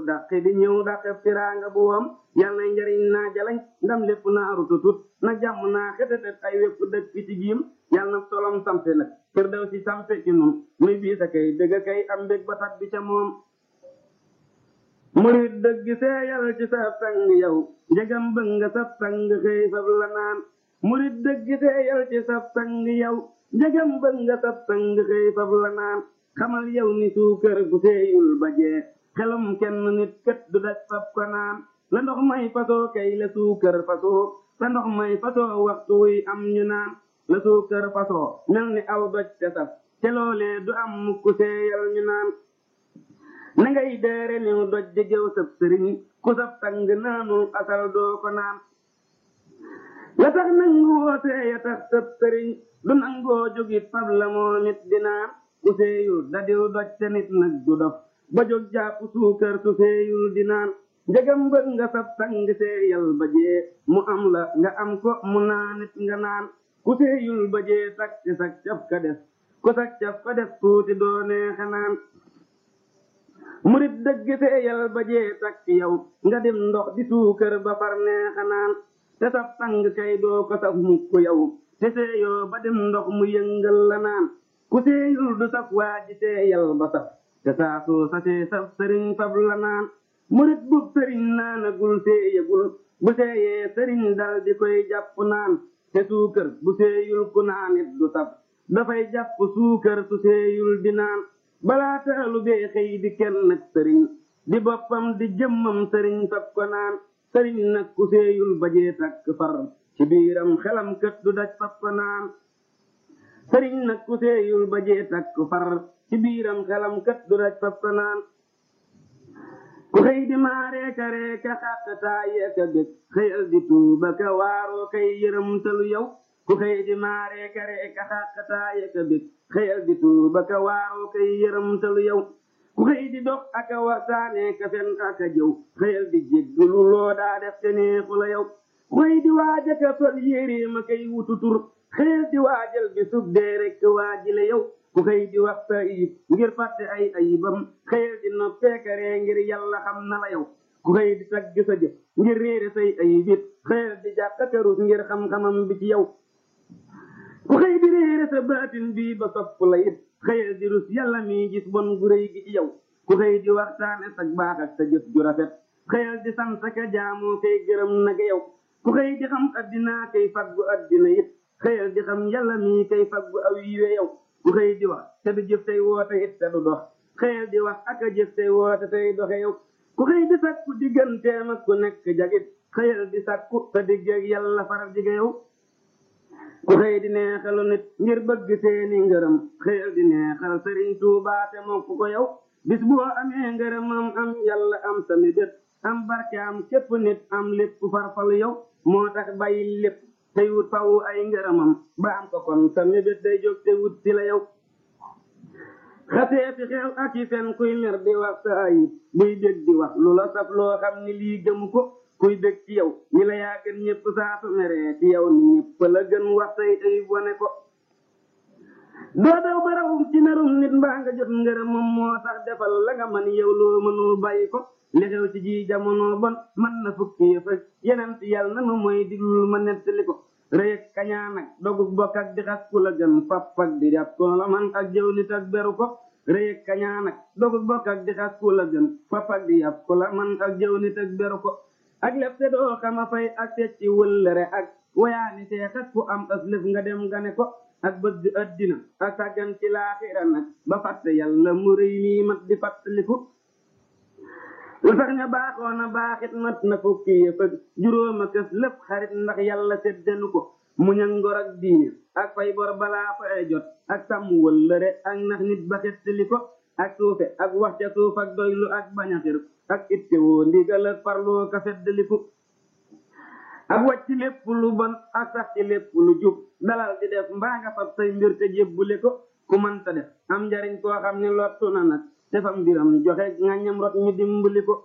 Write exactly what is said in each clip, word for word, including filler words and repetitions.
dàqi di ñëw dàqe tiraanga bu wam yal nay njariñ naa jalañ ndam lépp naaru tutut na jàmm naa xetetet ay wépp dëkk ci giim yal na solom sampe nag kër daw si sampe ci nun muy biisa kay dëgg kay am mbég ba tat bi ca moom murit dëgg seeyal ci sa sang yow njegam bëgg nga sa sang xëy fab la naan murit dëgg seeyal ci sa sang yow njegam bëgg nga sa sang xëy fab la naan xamal yow ni suukër bu seeyul ba jeex xelum kenn nit kët du daj fab ko naan la ndox may fasoo kay la suukër fasoo la ndox may fasoo waxtu wuy am ñu naan la suukër fasoo mel ni aw doj te saf te loolee du am mukk seeyal ñu naan na ngay deere niw doj di jëw sab sëriñ ku sab sang naanul asal doo ko naan la tax nangu woo seeya tax sab sëriñ du nangoo jógit fab la moo nit di naan ku seeyul da diw doj te nit nag du dof ba jóg jàpp suukër su seeyul di naan njëgam bëgg nga sab sang seeyal ba jee mu am la nga am ko mu naanit nga naan ku seeyul ba jee tak ci sak caf ka def ku sak caf ka def tuuti doo neexe naan murit dëgg seeyal ba jee tak ci yow nga dim ndox di suukër ba far neexe naan te sab sang kay doo ko saf mukk yow te seeyoo ba dim ndox mu yëngal la naan ku seeyul du saf waa ji seeyal ba saf te saa soo sasee saf sëriñ fab la naan murit bu sëriñ naanagul seeyagul bu seeyee sëriñ dal di koy jàpp naan te suukër bu seeyul ku naanit du saf dafay jàpp suukër su seeyul di naan balaa taalu bee xëy di kenn nag sëriñ di boppam di jëmmam sëriñ fab ko naan sëriñ nag ku seeyul ba jee takk far ci biiram xelam kët du daj fab ko naan sëriñ nag ku seeyul ba jee takk far ci biiram xelam kët du daj fab ko naan ku xëy di maareeka reeka xàqtaayeeka bég xëyal di tuuba ka waaroo kay yërëm talu yow ku xëy di maareeka reeka xàqtaayeeka bég xëyal di tuuba ka waaroo kay yërëm talu yow ku xëy di dox aka waxtaanee ka fen aka jëw xëyal di jéggulu loo daa def te neexu la yow ku xëy di waaja ka sol yéreema kay wutu tur xëyal di waajal bi sub dee rekk waaji la yow ku xëy di wax sa ayib ngir fàtte ay ayibam xëyal di noppeekaree ngir yàlla xam na la yow ku xëy di tagg sa jëf ngir réere say ayibit xëyal di jàkkakarus ngir xam-xamam bi ci yow ku xëy di réere sa baatin bii ba sopp la it xëyal di rus yàlla mi gis bon gu rëy gi ci yow ku xëy di waxtaane sa baax ak sa jëf ju rafet xëyal di sant ka jaamoo kay gërëm nag yow ku xëy di xam addinaa kay faggu addina it xëyal di xam yàlla mi kay faggu aw yiwe yow ku xëy di wax te du jëf tey woote it te du dox xëyal di wax ak a jëf tey woote tey doxe yow ku xëy di sakku digganteem ak ku nekk jagit xëyal di sakku sa diggeeg yàlla faral jige yow ku xëy di neexalu nit ngir bëgg seeni ngërëm xëyal di neexal sëriñ Tuubaa te mokk ko yow bis boo amee ngërëmam am yàlla am sami bét am barke am képp nit am lépp farfalu yow moo tax bàyyi lépp tey wut fawu ay ngërëmam ba am ko kon sami bét day jóg te wut si la yow xasee fi xew ak i fen kuy mer di wax sa ayib buy bég di wax lu la saf loo xam ni lii gëmu ko kuy bég ci yow ñi la yaa gën ñëpp saatu meree ci yow ni ñëpp la gën wax say ayib wane ko doo daw ba rawum ci merum nit mbaa nga jot ngërëmam moo tax defal la nga man yow loo mënul bàyyi ko li xew ci ji jamono bon man na fukki yëf ak yeneen ci yàlla nanu mooy diglul ma nettali ko rëy ak kañaan ak dogug bokk ak di xas ku la gën pap ak di jàpp ko la man ak jëw nit ak beru ko rëy ak kañaan ak dogug bokk ak di xas ku la gën pap ak di jàpp ko la man ak jëw nit ak beru ko ak lef te doo xama fay ak fecci wëllëre ak wayaani seex ak ku am as lëf nga dem gane ko ak bëgg addina ak sàggan ci laaxira nag ba fàtte yàlla mu rëy nii mat di fàttaliku lu tax ña baaxoona baaxit mat na fukki yëf ak juróom ak lépp xarit ndax yàlla seddenu ko muñ ak ngor ak diine ak fay bor balaa fay jot ak sàmm wëllëre ak nax nit ba xettali ko ak suufe ak wax ca suuf ak doylu ak bañ a xir ak ittewoo ndigal ak farloo ka feddaliku ak wàcc lépp lu bon ak sax ci lépp lu jub dalal di def mbaa nga fab say mbir te jébbule ko ku mënta def am njariñ koo xam ne lottu na nag te fam mbiram joxe ngañam rot ñu dimbali ko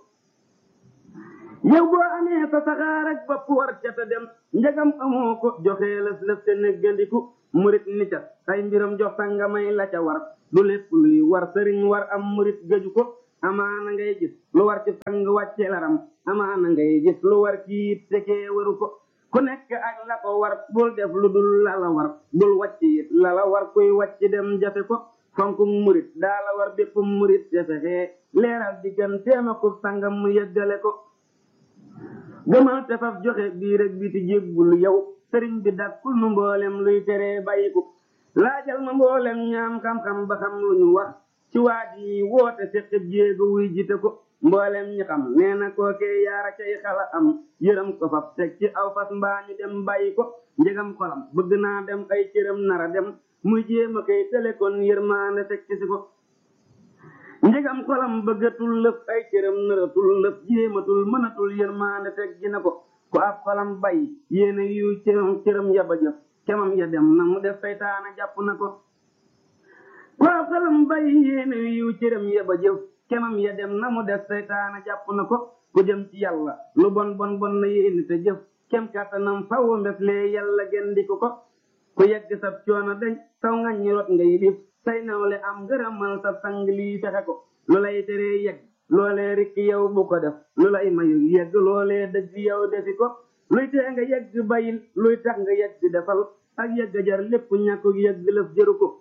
yow boo amee sa saxaar ak bopp war ca te dem njagam amoo ko joxe lëf lëf te neggandiku murit ni ca ay mbiram jox sa nga may la ca war du lépp luy war sëriñ war am murit gëju ko amaana ngay gis lu war ci sang wàcce laram amaana ngay gis lu war ci it tekee waru ko ku nekk ak la ko war bul def lu dul la la war bul wàcc it la la war kuy wàcc dem jafe ko fonk murit daa la war bépp murit te fexee leeral digganteem ak sangam mu yeggale ko gëmal te faf joxe bii rek bi ti jéggul yow sëriñ bi dakkul nu mboolem luy teree bàyyiku laajal ma mboolem ñaam xam-xam ba xam lu ñu wax ci waaj yi woote séqib jéego wuy jite ko mboolem ñi xam nee na kookee yaara cay xala am yërëm ko fab teg ci aw fas mbaa ñu dem bàyyi ko njëgam xolam bëgg naa dem ay cëram nara dem muy jéem a koy télékon yërmaande teg ci si ko njëgam xolam bëggatul lëf ay cëram nëratul lëf jéematul mënatul yërmaande teg gi na ko ku ab xolam bay yéena yu cëram cëram yaba jëf kemam ya dem na mu def saytaana jàpp na ko ku ab xolam bay yéena yu cëram yaba jëf kemam ya dem na mu def saytaana jàpp na ko ku jëm ci yàlla lu bon bon bon na yéene te jëf kem kàttanam faw mbef lee yàlla gendiku ko ku yegg sab coono dañ saw ngañ rot ngay lif say nawle am ngërëmal sa sang lii fexe ko lu lay teree yegg loolee rikki yow bu ko def lu lay mayu yegg loolee dëgg yow defi ko luy tee nga yegg bayil luy tax nga yegg defal ak yegg jar lépp ñàkku yegg lëf jëru ko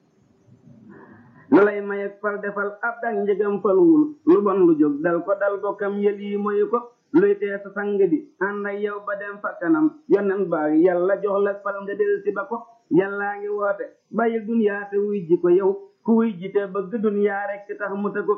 lu lay mayeg fal defal ab dak njëgam falwul lu bon lu jóg dal ko dal bokkam yël yi moyu ko luy tee sa sang bi ànd ak yow ba dem fa kanam yonen baag yàlla jox la fal nga del si ba ko yàllaa ngi woote bàyyi dunyaa te wuy ji ko yow ku wuy ji te bëgg dunyaa rekk tax mu te ko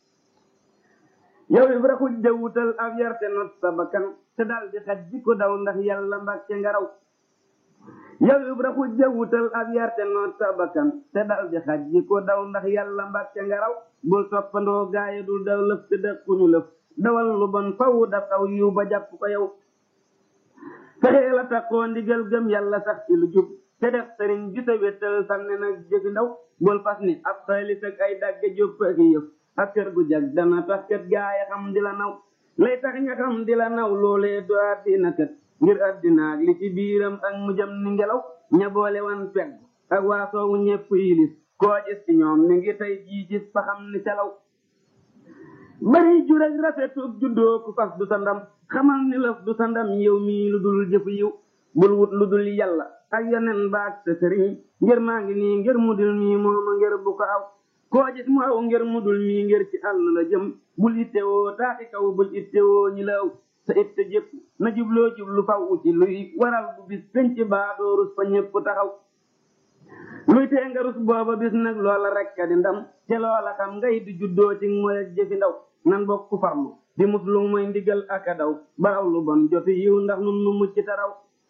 yow ibra xujja wutal ab yarte not sa bakkan te dal di xaj ji ko daw ndax yàlla mbàkke nga raw yow ibra xujja wutal ab yarte not sa bakkan te dal di xaj ji ko daw ndax yàlla mbàkke nga raw bul toppandoo gaaya dul daw lëf te dëkkuñu lëf dawal lu bon faw daf aw yiw ba jàpp ko yow fexee la taxoo ndigal gëm yàlla sax ci lu jub te def sëriñ ju sa wéttal sànne nag jëfi ndaw bul fas ni ab xaalis ak ay dagge jópp ak yëf ak kër gu jag dana tax kët gaaya xam di la naw lay tax ña xam di la naw loolee du àddina kët ngir àddinaak li ci biiram ak mu jëm ni ngelaw ña boole wan pegg ak waa soowu ñepp yilis koo gis ci ñoom mi ngi tey jii gis fa xam ni selaw bari jur ak rafetug juddoo ku fas du sa ndam xamal ni lëf du sa ndam yow mii lu dul jëfu yiw bul wut lu dul yàlla ak yonen baag sa sëriñ ngir maa ngi nii ngir mu dul mii mooma ngir bu ko aw koo gis mu aw ngir mu dul mii ngir ci àll la jëm bul ittewoo taati kaw bul ittewoo ñi la aw sa itte jëpp na jubloo jublu faw ci luy waral bu bis penc baa doo rus fa ñépp taxaw luy tee nga rus booba bis nag loola rekk di ndam te loola xam ngay di juddoo ci mooy ak jëfi ndaw nan bokk farlu di mus lu mooy ndigal ak a daw baraw lu bon joti yiw ndax nun nu mucc taraw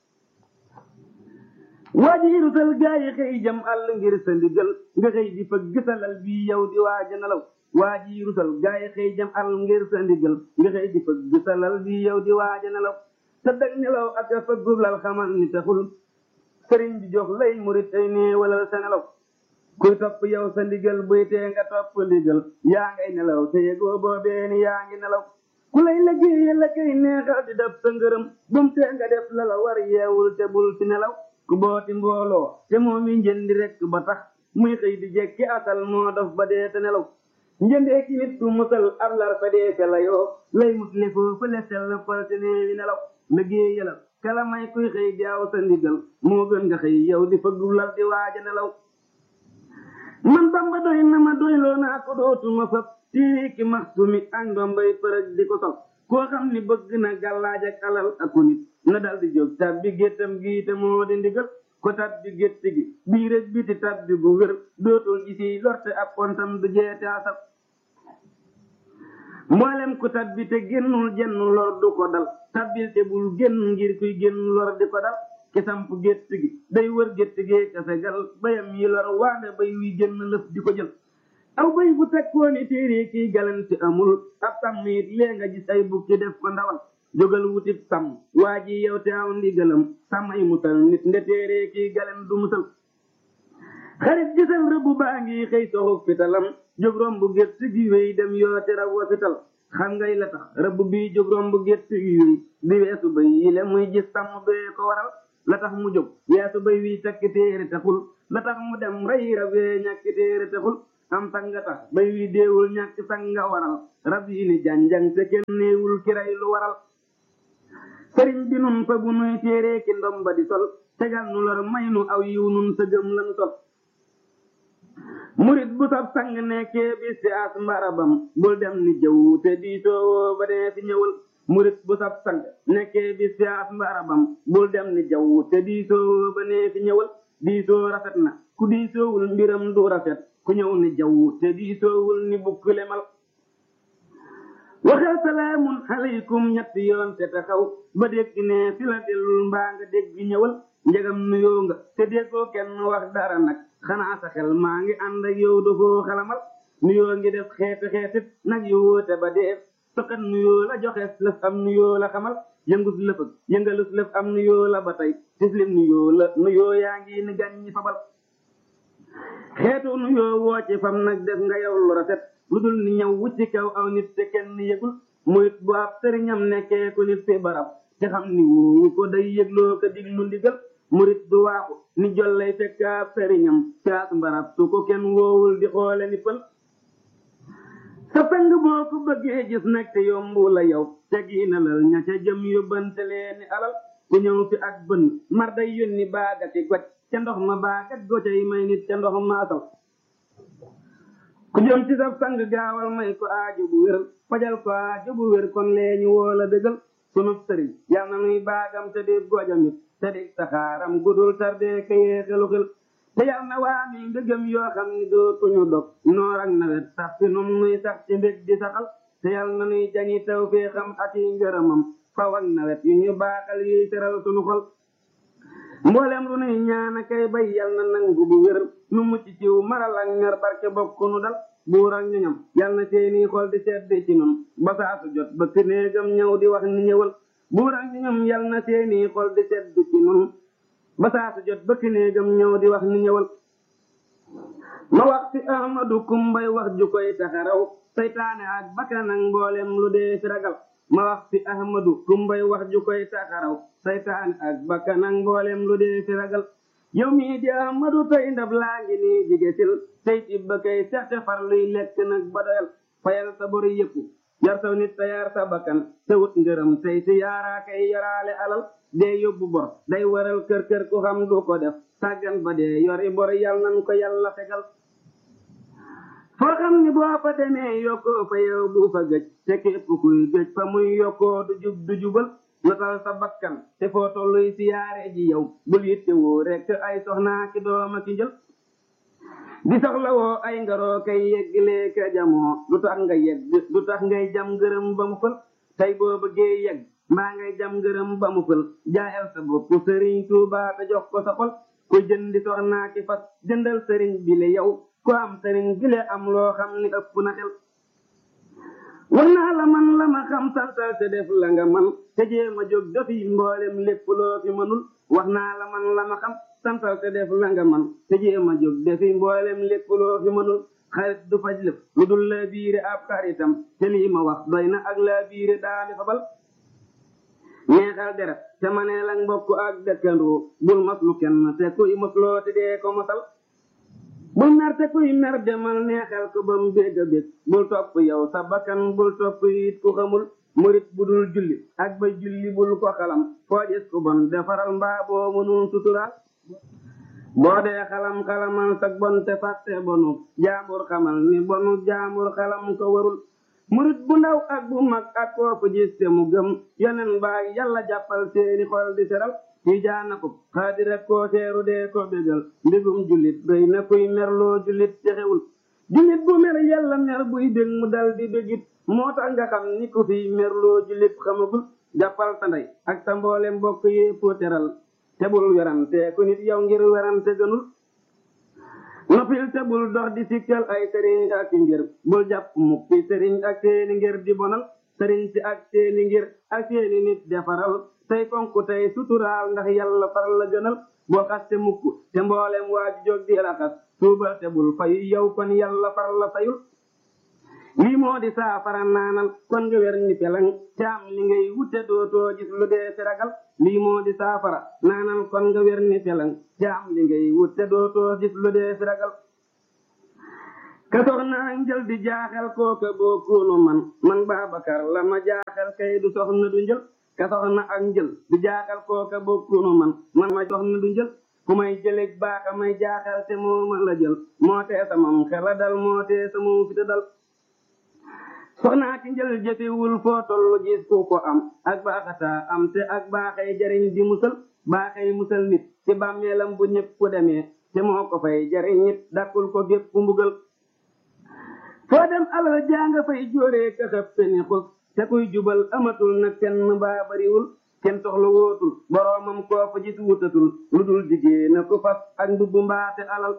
waaji rusal gaa yi xëy jëm àll ngir sa ndigal nga xëy di fa gisalal bii yow di waaja nelaw waaji rusal gaa yi xëy jëm àll ngir sa ndigal nga xëy di fa gisalal bii yow di waaja nelaw sa dag nelaw ak a fa gublal xamal ni taxul sëriñ bi jox lay murit ay nee wala sa nelaw kuy topp yow sa ndigal buy tee nga topp ndigal yaa ngay nelaw te yegoo boobee ni yaa ngi nelaw ku lay liggéey la kay neexal di def sa ngërëm bum tee nga def la la war yeewul te bul ci nelaw ku booti mbooloo te moom yi njëndi rekk ba tax muy xëy di jekki asal moo dof ba dee te nelaw njëndee ki nit ku musal ab lar fa dee ka la yoo lay musle foofu le sell fal te nee wi nelaw liggéey yàlla kala may kuy xëy di aw sa ndigal moo gën nga xëy yow di fa gublal di waaja nelaw man Bamba doy na ma doy loo naa ko dootuma fab téere ki maxtumi ak ndombay përëg di ko sol koo xam ni bëgg na gàllaaj ak alal aku nit na dal di jóg tabbi géttam gi te moo di ndigal ko tabbi gétt gi bii rek biti tabbi bu wér dootul gisi lorte ab kontam du jeete asab mboolem ku tabbi te génnul jenn lor du ko dal tabbil te bul génn ngir kuy génn lor di ko dal ki samp gétt gi day wër gétt gee ka fegal bayam yi lor waande bay wi génn lëf di ko jël aw bay bu tekkooni téere kiy galanti amul ab sàmm it lee nga gis ay bukki def ko ndawal jógal wutib sàmm waa ji yow te aw ndigalam sàmm ay musal nit nde téere kiy galen du musal xarit gisal rëbb baa ngi xëy soxuk fitalam jóg romb gétt gi wéy dem yoote raw wa fital xam ngay la tax rëbb bii jóg romb gétt gi wéy di weesu bay yi le muy gis sàmm bee ko waral la tax mu jóg weesu bay wi takki téere taxul la tax mu dem rey rawee ñàkki téere taxul am tanga tax bay wi deewul ñàkk sanga waral rab yi ni janjang te kenn néewul kiray lu waral sëriñ bi nun fa bu nuy téeree ki ndomba di sol tegal nu lor may nu aw yiw nun sa gëm lan sol murit bu sab sang nekkee bis ci as mbarabam bul dem ni jëw te diisoo ba dee fi ñëwal murit bu sab sang nekkee bis ci as mbarabam bul dem ni jëw te diisoo ba nee fi ñëwal diisoo rafet na ku diisoowul mbiram du rafet ku ñëw ni jëw te diisoowul ni bukk lemal waxal salaamun aleykum ñetti yoon te taxaw ba dégg ne fi la dellul mbaa nga dégg ñëwal njëgam nuyoo nga te déggoo kenn wax dara nag xanaa sa xel maa ngi ànd ak yow dafoo xalamal nuyoo ngi def xeeti xeetit nag yu wóote ba dee soxat nuyoo la joxees lëf am nuyoo la xamal yëngus lëfëg yëngalus lëf am nuyoo la ba tey tiflim nuyoo la nuyoo yaa ngi ni gàññi fabal xeetu nuyoo woo ci fam nag def nga yow lu rafet lu dul ni ñëw wucci kaw aw nit te kenn yëgul muyit bu ab sëriñam nekkee ko nit fi barab te xam ni wuu ko day yëgloo ko diglu ndigal murit du waaxu ni jollay fekk ab sëriñam caas mbarab su ko kenn woowul di xoole ni pël sa sang boo ko bëggee gis nag te yombu la yow te giinalal ña ca jëm yóbbante leeni alal ku ñëw fi ak bën mar day yónni baagati goj ca ndox ma baagat gocay may nit ca ndox ma asal ku jëm ci sa sang gaawal may ko aaju bu wér fajal ko aaju bu wér kon leeñu woola dëggal sunub sëriñ yal na nuy baagam te di gojamit te di saxaaram gudul tardee kayee xelu xel te yal na waa mi ndëgëm yoo xam ni dootuñu dog noor ak nawet sax fi num nuy sax ci mbég di saxal te yal na nuy jañi taw fee xam ak yi ngërëmam faw ak nawet yu ñu baaxal yuy teral sunu xol mboolem lu nuy ñaana kay bay yal na nangu bu wér nu mucc ciw maral ak ñor barke bokk nu dal buur ak ñoñam yal na seeni xol di sedd ci nun ba saa su jot ba néegam ñëw di wax ni ñëwal buur ak ñoñam yal na seeni xol di sedd ci nun ba saa su jot ba néegam ñëw di wax ni ñëwal ma wax ci ahmadu kumbay wax ju koy taxaraw seytaane ak bakkan ak mboolem lu dee fi ragal ma wax ci ahmadu kumbay wax ju koy taxaraw seytaane ak bakkan ak mboolem lu dee fi ragal yow mii di ahmadu tey ndab laa ngi nii jige sil tey ci ba kay sexte far luy lekk nag ba doyal fayal sa bori yëpp yar saw nit te yar sa bakkan te wut ngërëm tey si yaaraa kay yoraale alal dee yóbbu bor day waral kër kër ku xam du ko def sàggan ba dee yori bor yal nan ko yàlla fegal foo xam ni boo fa demee yokkoo fa yow bu fa gëj te képp kuy gëj fa muy yokkoo du jub du jubal notal sa bakkan te foo tolluy siyaare ji yow bul yitte woo rek ay soxnaa ki dooma ki njël di soxla woo ay ngaroo kay yeggilee ka jamoo du tax nga yegg du tax ngay jam ngërëm ba mu fël tey boo bëggee yegg mbaa ngay jam ngërëm ba mu fël jaayal sa bopp sëriñ Tuubaa te jox ko sa xol ku jëndi soxnaa ki fas jëndal sëriñ bile yow ku am sëriñ bile am loo xam ni ëpp na xel wax naa la man la ma xam santal te def la nga man te jéem a jóg dafi mboolem lépp loo fi mënul wax naa la man la ma xam santal te def la nga man te jéem a jóg dafi mboolem lépp loo fi mënul xarit du faj lépp lu dul la biire ab xaritam te lii ma wax doy na ak la biire daali fabal neexal deret te maneel ak mbokk ak dëkkandoo bul mas lu kenn te kuy mos loo te dee ko mosal bul mer te kuy mer demal neexal ko ba mu bég a bég bul topp yow sa bakkan bul topp it ku xamul murit bu dul julli ak ba julli bul ko xalam foo gis ku bon defaral mbaa boo mënul suturaal boo dee xalam xalamal sa bon te fàtte bonu jaambur xamal ni bonu jaambur xalam ko warul murit bu ndaw ak bu mag ak koo fu gis te mu gëm yonen baa yàlla jàppal seeni xol di seral ci jaana ko xaadir ak koo teeru dee ko bégal mbégum jullit doy na kuy merloo jullit texewul jullit bu mer yàlla mer buy bég mu dal di bégit moo tax nga xam ni ku fi merloo jullit xamagul jàppal sa ndey ak sa mboolem mbokk yépp teral te bul werante ku nit yow ngir werante gënul noppil te bul dox di sikkal ay sëriñ ak ngir bul jàpp mukk ci sëriñ ak seeni ngir di bonal sëriñ si ak seeni ngir ak seeni nit defaral tey fonk tey suturaal ndax yàlla faral la gënal boo xaste mukk te mboolem waaju jóg di raxas tuubal te bul fay yow kon yàlla faral la fayul lii moo di saafara naanal kon nga wer ni pelang te am li ngay wute dootoo gis lu dee fi ragal lii moo di saafara naanal kon nga wer ni pelang te am li ngay wute dootoo gis lu dee fi ragal ka soxna ak njël di jaaxal kooka bokkunu man man Babacar la ma jaaxal kay du soxna du njël ka soxna ak njël di jaaxal kooka bokkunu man man ma soxna du njël ku may jëleg baaxa may jaaxal te moo ma la jël moo tee samam xela dal moo tee samam fita dal soxnaa ki njël jëfewul foo tollu gis ku ko am ak baaxataa am te ak baaxay jariñ di musal baaxay musal nit ci bàmmeelam bu ñëpp ku demee te moo ko fay jariñ nit dakkul ko gépp ku mbugal foo dem alal jaa nga fay jóoree ka xëpp te ni xus te kuy jubal amatul nag kenn baa bariwul kenn soxla wootul boroomam koo fa gis wutatul lu dul jigéen ku fas ak ndubbu mbaate alal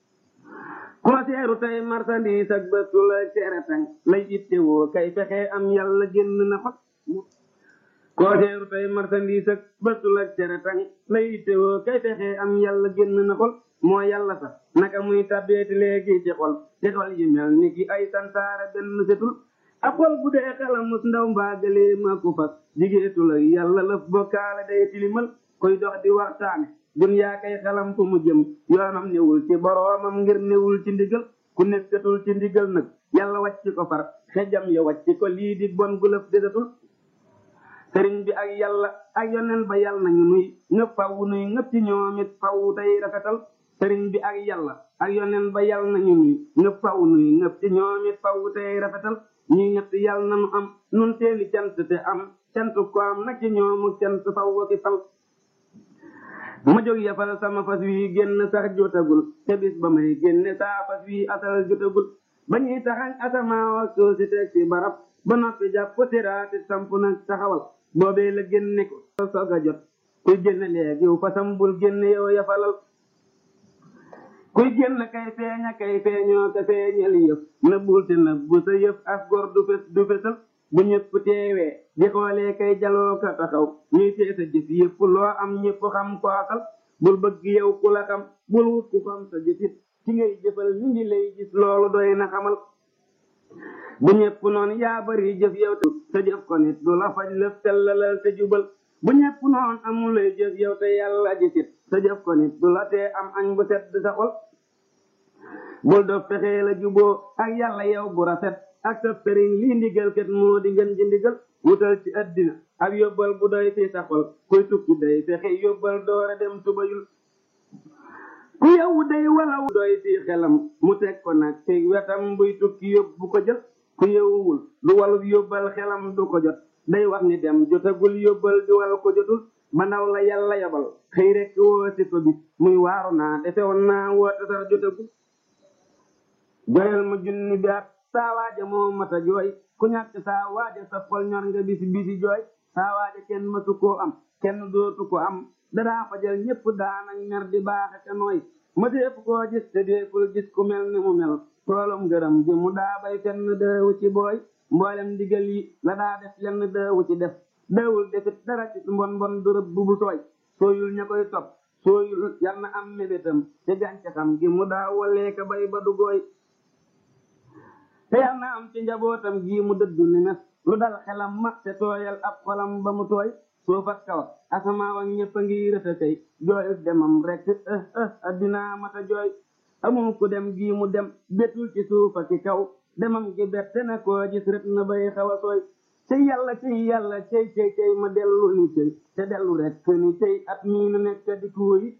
koo seeru tey marchandise ak bëstu la cere tang lay ittewoo kay fexe am yàlla génn na xot koo seeru tey marchandise ak bëstu la cere tang lay ittewoo kay fexe am yàlla génn na xol moo yàlla sax naka muy tabbeeti léegi ci xol ci xol yi mel ni ki ay santaara benn setul ab xol bu dee xalamus ndaw mbaagalee ma ku fas jigéetu la yàlla lëf bokkaale day tilimal koy dox di waxtaane dunyaa kay xalam fu mu jëm yoonam newul ci boroomam ngir newul ci ndigal ku nekkatul ci ndigal nag yàlla wàcc ko far xejam ya wàcc ko lii di bon gu lëf desatul sëriñ bi ak yàlla ak yoneen ba yàlla nañu nuy ñëpp faw nuy ñëpp ci ñoomit faw tey rafetal sëriñ bi ak yàlla ak yoneen ba yàlla nañu nuy ñëpp faw nuy ñëpp ci ñoomit faw tey rafetal ñi ñett yàlla nanu am nun seeni cant te am cant ko am nag ci ñoomu cant faw ki fal ma jóg yafal sama fas wi génn sax jotagul te bis ba may génne saa fas wi asal jotagul ba ñuy taxañ asamaaw ak suuf si teg si barab ba noppi jàpp ko siraati samp nag taxawal boobee la génne ko soog a jot kuy génn léegi fasam bul génn yow yafalal kuy génn kay feeña kay feeñoo ka feeñal yëf nëbbul te nëbbu sa yëf as gor du fes du fesal bu ñëpp teewee di xoolee kay jaloo ka taxaw ñuy tee sa jëf yëpp loo am ñëpp xam ko asal bul bëgg yow ku la xam bul wut ku xam sa jëfit ci ngay jëfal ñu ngi lay gis loolu doy na xamal bu ñëpp noonu yaa bari jëf yow te sa jëf ko nit du la faj lëf tellalal te jubal bu ñëpp noonu amulay jëf yow te yàlla jëfit sa jëf ko nit du la tee am añ bu set sa xol bul dof fexee la juboo ak yàlla yow bu rafet ak sa sëriñ lii ndigal kat moo di ngeen ji ndigal wutal ci addina ak yóbbal bu doy fi sa xol kuy tukki day fexe yóbbal doora dem tubayul ku yow day wala doy fi xelam mu teg ko nag ci wetam buy tukki yóbbu ko jël ku yowwul du walu yóbbal xelam du ko jot day wax ni dem jotagul yóbbal di wal ko jotul ba ndaw la yàlla yabal xëy rek woo si ko bis muy waaru naa defe woon naa woote sax jotagul joyal ma junni bi at saa waaja moo mata jooy ku ñàkk saa waaja sa xol ñor nga bisi bisi jooy saa waaja kenn mësu koo am kenn dootu ko am dadaa fajal ñépp daanañ mer di baaxe te nooy ma dépp koo gis te déppul gis ku mel ni mu mel toolum gërëm ji mu daa bay fenn dëewu ci booy mboolem digal yi la daa def lenn dëewu ci def dëewul defit dara ci mbon mbon du rëbb bu sooy sooyul ña koy topp sooyul yal na am mébétam te gàncaxam gi mu daa walee ka bay ba du gooy te yal na am ci njabootam gii mu dëddu ni mes lu dal xelam ma te tooyal ab xolam ba mu tooy suuf ak kaw asamaaw ak ñëpp a ngi rëta tey jooy demam rek eh eh addina mata jooy amul ku dem gii mu dem betul ci suuf ak ci kaw demam gi bette na koo gis rek na bay xaw a sooy cey yàlla cey yàlla cey cey cey ma dellu ni cey te dellu rek ni cey at mii nu nekk di kuuyi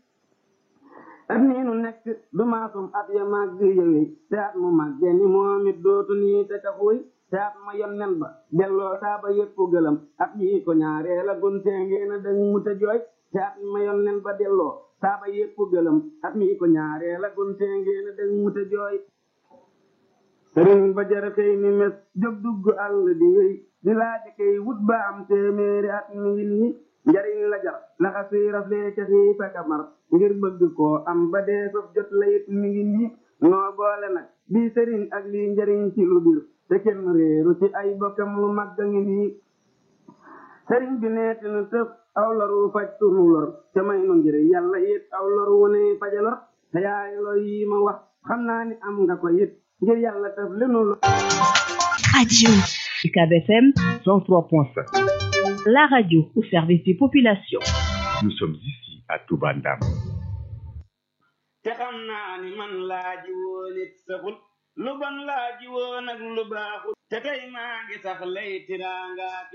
at nii nu nekk du maasum at ya màgg yowey te at mu màgge ni moom it dootu nii te ka fuuy te at ma yonnen ba delloo saaba yëpp gëlam at yii ko ñaaree la guntee ngeena dañ mu te jooy te at ma yonnen ba delloo saaba yëpp gëlam at mii ko ñaaree la guntee ngeena dañ mu te jooy sëriñ ba jara xëy ni mes jóg dugg àll di wéy di laaji kay wut ba am téeméeri at mi ngi nii njariñ la jar laxa suy raflee ca fii feka mar ngir bëgg koo am ba dee sof jot la it mi ngi nii noo boole nag bii sëriñ ak lii njariñ ci lu bir te kenn réeru ci ay bokkam lu magga ngi nii sëriñ bi neeti nu tëf aw loru faj tunu lor te may nu ngir yàlla it aw lor wu ne faja lor te yaay lor yi ma wax xam naa ni am nga ko it ngir yàlla tëf lenu lor Radio U C A B F M cent trois point sept. La radio au service des populations. Nous sommes ici à Touba Ndam. te xam naa ni man laaji woon it saxul lu bon laa ji woon ak lu baaxul te tey maa ngi sax lay tiraanga